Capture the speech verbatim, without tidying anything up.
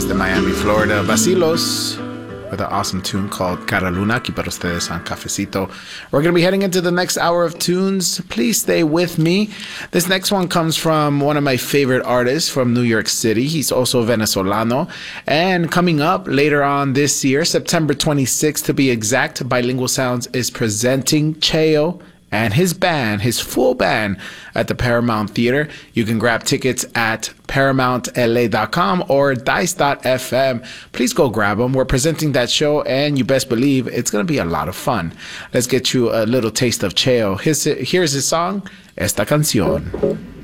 desde Miami, Florida. Vacilos with an awesome tune called Cara Luna. Aquí para ustedes on Cafecito. We're going to be heading into the next hour of tunes. Please stay with me. This next one comes from one of my favorite artists from New York City. He's also Venezolano. And coming up later on this year, September twenty-sixth to be exact, Bilingual Sounds is presenting Cheo and his band, his full band, at the Paramount Theater. You can grab tickets at paramount l a dot com or dice dot f m. Please go grab them. We're presenting that show, and you best believe it's going to be a lot of fun. Let's get you a little taste of Cheo. His, here's his song, Esta Canción.